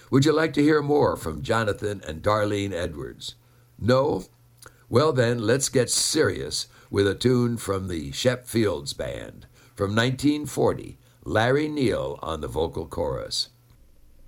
Would you like to hear more from Jonathan and Darlene Edwards? No? Well then, let's get serious with a tune from the Shep Fields Band. From 1940, Larry Neal on the vocal chorus.